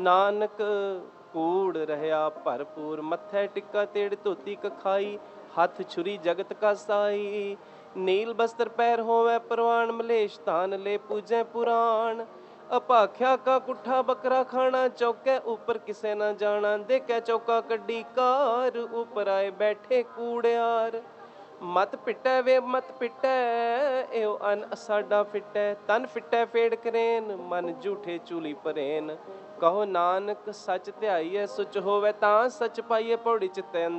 ਨਾਨਕ ਕੂੜ ਰਹਿਆ ਭਰਪੂਰ, ਮੱਥੇ ਟਿੱਕਾ ਤੇੜ ਧੋਤੀ ਕਖਾਈ, ਹੱਥ ਛੁਰੀ ਜਗਤ ਕਾ ਸਾਈ। ਨੀਲ ਬਸਤਰ ਪੈਰ ਹੋਵੇ ਪ੍ਰਵਾਨ, ਮਲੇਸ਼ ਧਾਨ ਲੈ ਪੂਜੈ ਪੁਰਾਣ। ਅਭਾਖਿਆ ਕਾ ਕੁੱਠਾ ਬੱਕਰਾ ਖਾਣਾ, ਚੌਕੇ ਉੱਪਰ ਕਿਸੇ ਨਾ ਜਾਣਾ। ਦੇਖੈ ਚੌਕਾ ਕੱਢੀ ਕਾਰ, ਉੱਪਰ ਆਏ ਬੈਠੇ ਕੂੜਿਆਰ। ਮਤ ਪਿੱਟੈ ਵੇ ਮਤ ਪਿੱਟੈ, ਇਹੋ ਅਨ ਸਾਡਾ ਫਿੱਟੈ। ਤਨ ਫਿੱਟੈ ਫੇੜ ਕਰੇਨ, ਮਨ ਝੂਠੇ ਚੂਲੀ ਭਰੇਨ। ਕਹੋ ਨਾਨਕ ਸੱਚ ਧਿਆਈਐ, ਸੁਚ ਹੋਵੇ ਤਾਂ ਸੱਚ ਪਾਈਐ। ਪੌੜੀ ਚ ਤੈਨ